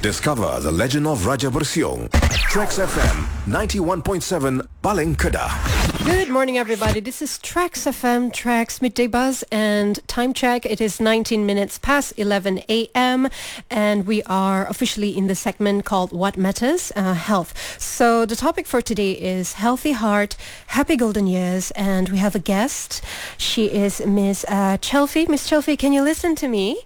Discover the legend of Raja Bersiong. Trax FM 91.7 Paling Kedah. Good morning, everybody. This is Trax FM, Trax Midday Buzz, and time check. It is 19 minutes past 11 a.m. and we are officially in the segment called What Matters? Health. So the topic for today is Healthy Heart, Happy Golden Years, and we have a guest. She is Miss Chelfie. Miss Chelfie, can you listen to me?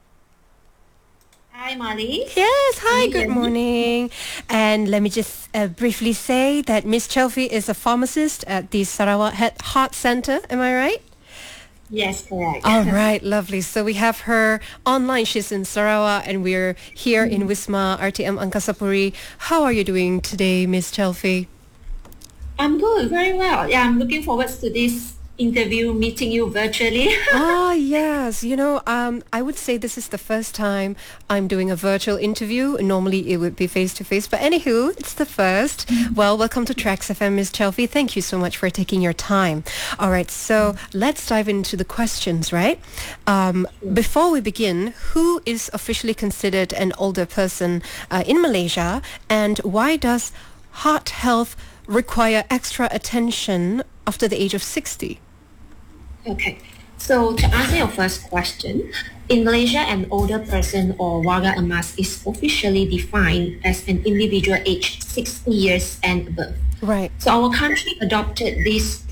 Hi, Molly. Yes, hi, good morning. And let me just briefly say that Miss Chelfie is a pharmacist at the Sarawak Heart Centre. Am I right? Yes, correct. All right, lovely. So we have her online. She's in Sarawak and we're here in Wisma RTM Angkasa Puri. How are you doing today, Miss Chelfie? I'm good, very well. Yeah, I'm looking forward to this interview, meeting you virtually. Yes. I would say this is the first time I'm doing a virtual interview. Normally it would be face-to-face, but anywho, it's the first. Well, welcome to Trax FM, Ms. Chelfie. Thank you so much for taking your time. All right, so let's dive into the questions, right? Before we begin, who is officially considered an older person in Malaysia, and why does heart health require extra attention after the age of 60? Okay, so to answer your first question, in Malaysia, an older person or warga emas is officially defined as an individual aged 60 years and above. Right. So our country adopted this